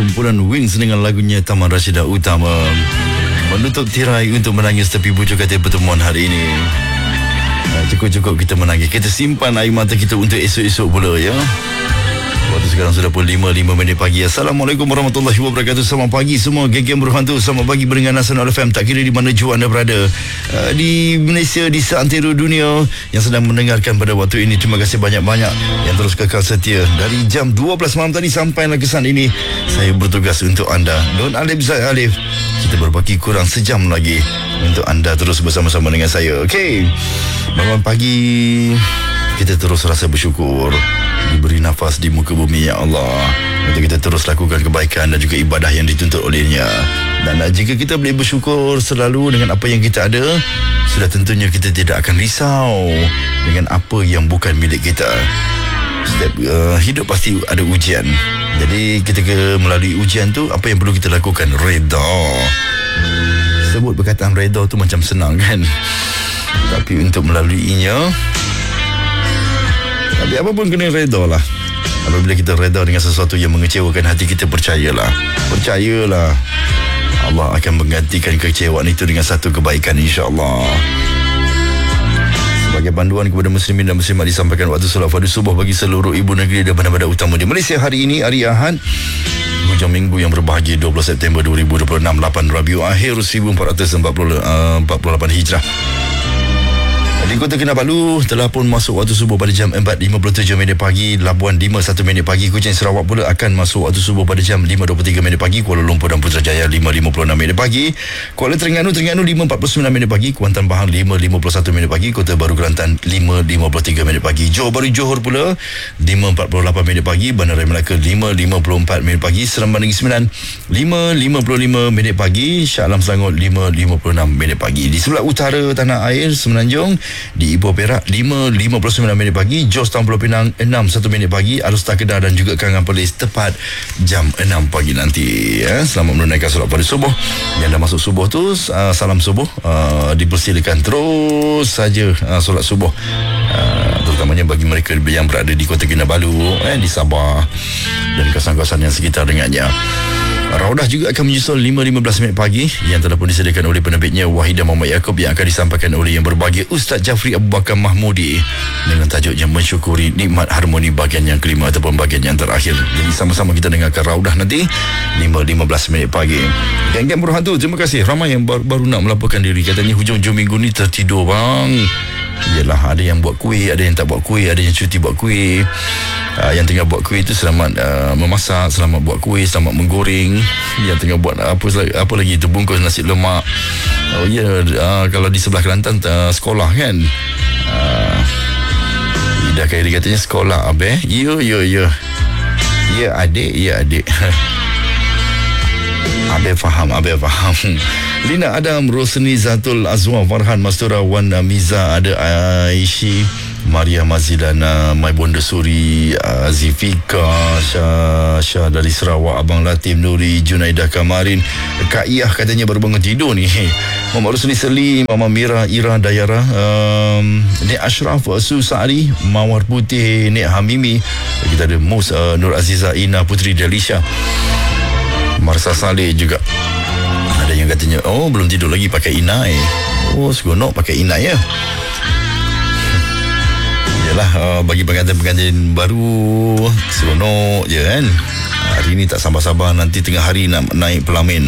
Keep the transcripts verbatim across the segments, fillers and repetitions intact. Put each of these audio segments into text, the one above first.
kumpulan Wings dengan lagunya Taman Rashidah Utama menutup tirai untuk menangis tepi bujuk kata pertemuan hari ini. Cukup-cukup kita menangis, kita simpan air mata kita untuk esok-esok pula ya. Waktu sekarang sudah pukul lima lima minit pagi. Assalamualaikum warahmatullahi wabarakatuh. Selamat pagi semua geng-geng berhantu. Selamat pagi mendengar Nasional F M. Tak kira di mana jua anda berada, uh, di Malaysia, di seantero dunia yang sedang mendengarkan pada waktu ini. Terima kasih banyak-banyak yang terus kekal setia. Dari jam dua belas malam tadi sampailah ke saat ini, saya bertugas untuk anda. Don Alif Zaid Alif. Kita berbaki kurang sejam lagi untuk anda terus bersama-sama dengan saya. Okey, malam pagi kita terus rasa bersyukur diberi nafas di muka bumi ya Allah, untuk kita terus lakukan kebaikan dan juga ibadah yang dituntut olehnya. Dan jika kita boleh bersyukur selalu dengan apa yang kita ada, sudah tentunya kita tidak akan risau dengan apa yang bukan milik kita. Setiap uh, hidup pasti ada ujian. Jadi ketika melalui ujian tu, apa yang perlu kita lakukan? Reda. Sebut perkataan reda tu macam senang kan, tapi untuk melaluinya, tapi apa pun kena reda lah. Apabila kita reda dengan sesuatu yang mengecewakan hati kita, percayalah, percayalah Allah akan menggantikan kekecewaan itu dengan satu kebaikan, insya-Allah. Sebagai panduan kepada muslimin dan muslimat, disampaikan waktu solat fardu subuh bagi seluruh ibu negeri dan bandar-bandar utama di Malaysia hari ini, hari Ahad, hujung minggu yang berbahagia, dua puluh September dua ribu dua puluh enam, lapan Rabiul Akhir seribu empat ratus empat puluh lapan Hijrah. Di Kota Kinabalu telah pun masuk waktu subuh pada jam empat lima puluh tujuh minit pagi. Labuan lima satu minit pagi. Kuching Sarawak pula akan masuk waktu subuh pada jam lima dua puluh tiga minit pagi. Kuala Lumpur dan Putrajaya lima lima puluh enam minit pagi. Kuala Terengganu Terengganu lima empat puluh sembilan minit pagi. Kuantan Bahang lima lima puluh satu minit pagi. Kota Baru Kelantan lima lima puluh tiga minit pagi. Johor Bahru Johor pula lima empat puluh lapan minit pagi. Bandar Raya Melaka lima lima puluh empat minit pagi. Seremban Negeri Sembilan lima lima puluh lima minit pagi. Shah Alam Selangor lima lima puluh enam minit pagi. Di sebelah utara tanah air Semenanjung, di Ipoh Perak lima lima puluh sembilan minit pagi. Jos Tampur Pinang enam satu minit pagi. Alustar Kedah dan juga Kangan Perlis tepat jam enam pagi nanti ya. Selamat menunaikan solat pada subuh. Yang dah masuk subuh tu, uh, salam subuh, uh, dipersilakan terus saja uh, solat subuh, uh, terutamanya bagi mereka yang berada di Kota Kinabalu, eh, di Sabah dan kawasan-kawasan yang sekitar dengannya. Raudah juga akan menyusul lima lima belas minit pagi yang telah pun disediakan oleh penerbitnya Wahidah Muhammad Yaakob, yang akan disampaikan oleh yang berbahagia Ustaz Jafri Abu Bakar Mahmudi dengan tajuknya Mensyukuri Nikmat Harmoni bahagian yang kelima ataupun bahagian yang terakhir. Jadi sama-sama kita dengarkan Raudah nanti lima lima belas minit pagi. Geng-geng berhantu, terima kasih. Ramai yang baru, baru nak melaporkan diri, katanya hujung-hujung minggu ni tertidur bang. Yalah, ada yang buat kuih, ada yang tak buat kuih, ada yang cuti buat kuih. Uh, yang tengah buat kuih itu selamat uh, memasak, selamat buat kuih, selamat menggoreng. Yang tengah buat apa apa lagi itu, bungkus nasi lemak. Oh ya, yeah, uh, kalau di sebelah Kelantan uh, sekolah kan. Uh, Ida Khairi katanya sekolah abe. Ya ya ya. Ya adik, ya adik. Abe faham, abe faham. Lina Adam, Rosni Zatul Azwa, Farhan Mastura, Wan Miza, ada Aishi, Maria Mazilana, Mai Bonda Suri, Azifika, Syah, Syah dari Sarawak, Abang Latif Nuri, Junaidah Kamarin, Kak Iyah katanya baru bangun tidur ni. Muhammad Rosni Selim, Mama Mira, Ira Dayara, um, Nek Ashraf, Su Sa'ari, Mawar Putih, Nek Hamimi. Kita ada Mus, uh, Nur Aziza, Ina Putri Delisha, Marsa Saleh juga. Ada yang katanya, oh belum tidur lagi pakai inai. Oh seronok pakai inai ya. Yalah, uh, bagi pengantin-pengantin baru seronok je kan. Hari ni tak sabar-sabar nanti tengah hari nak naik pelamin.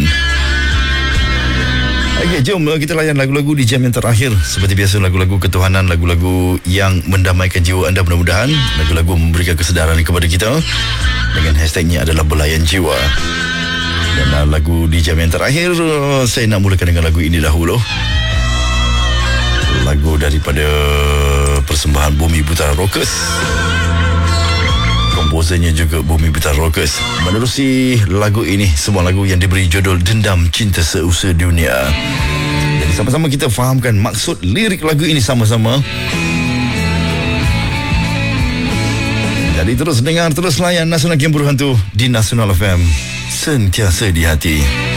Okey, jom kita layan lagu-lagu di jam yang terakhir. Seperti biasa, lagu-lagu ketuhanan, lagu-lagu yang mendamaikan jiwa anda mudah-mudahan. Lagu-lagu memberikan kesedaran kepada kita. Dengan hashtagnya adalah Belayan Jiwa. Dan lagu di jam yang terakhir, saya nak mulakan dengan lagu ini dahulu. Lagu daripada persembahan Bumi Putra Rockers. Komposernya juga Bumi Putra Rockers. Menerusi lagu ini, semua lagu yang diberi judul Dendam Cinta Seusai Dunia. Jadi sama-sama kita fahamkan maksud lirik lagu ini sama-sama. Jadi terus dengar, terus layan Nasional Game Berhantu di Nasional F M. Sentiasa di hati.